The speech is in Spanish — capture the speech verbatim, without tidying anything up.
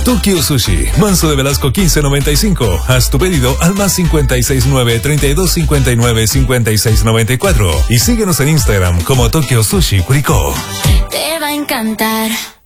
Tokyo Sushi, Manso de Velasco quince noventa y cinco. Haz tu pedido al más cincuenta y seis nueve, treinta y dos cincuenta y nueve, cincuenta y seis noventa y cuatro. Y síguenos en Instagram como Tokyo Sushi Curicó. Te va a encantar.